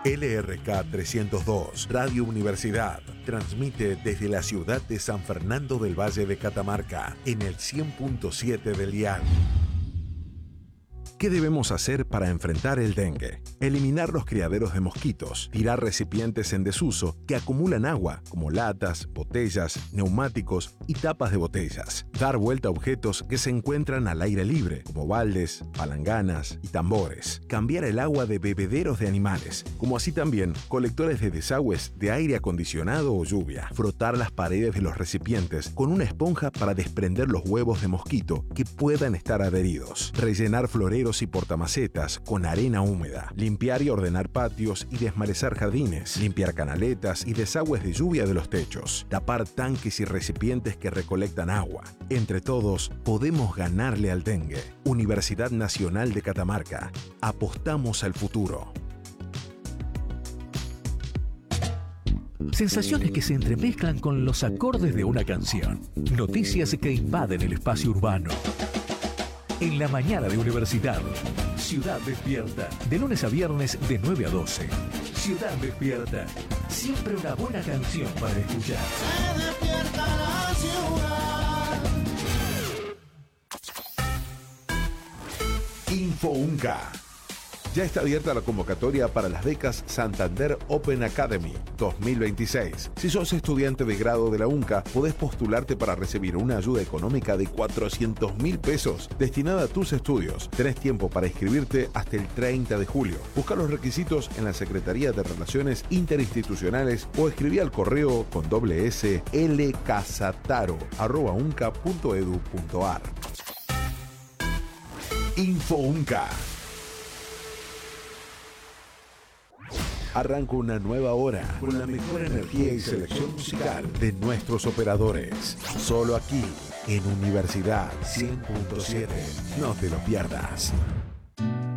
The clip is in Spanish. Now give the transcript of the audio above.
LRK 302, Radio Universidad, transmite desde la ciudad de San Fernando del Valle de Catamarca, en el 100.7 del dial. ¿Qué debemos hacer para enfrentar el dengue? Eliminar los criaderos de mosquitos, tirar recipientes en desuso que acumulan agua, como latas, botellas, neumáticos y tapas de botellas. Dar vuelta a objetos que se encuentran al aire libre, como baldes, palanganas y tambores. Cambiar el agua de bebederos de animales, como así también colectores de desagües de aire acondicionado o lluvia. Frotar las paredes de los recipientes con una esponja para desprender los huevos de mosquito que puedan estar adheridos. Rellenar floreros y portamacetas con arena húmeda. Limpiar y ordenar patios y desmalezar jardines. Limpiar canaletas y desagües de lluvia de los techos. Tapar tanques y recipientes que recolectan agua. Entre todos, podemos ganarle al dengue. Universidad Nacional de Catamarca. Apostamos al futuro. Sensaciones que se entremezclan con los acordes de una canción. Noticias que invaden el espacio urbano. En la mañana de Universidad. Ciudad Despierta. De lunes a viernes de 9 a 12. Ciudad Despierta. Siempre una buena canción para escuchar. Se despierta la ciudad. InfoUnca. Ya está abierta la convocatoria para las becas Santander Open Academy 2026. Si sos estudiante de grado de la UNCA, podés postularte para recibir una ayuda económica de 400.000 pesos destinada a tus estudios. Tenés tiempo para inscribirte hasta el 30 de julio. Busca los requisitos en la Secretaría de Relaciones Interinstitucionales o escribí al correo con s lcasataro@unca.edu.ar. InfoUnca. Arranca una nueva hora con la mejor energía y selección musical de nuestros operadores. Solo aquí, en Universidad 100.7. No te lo pierdas.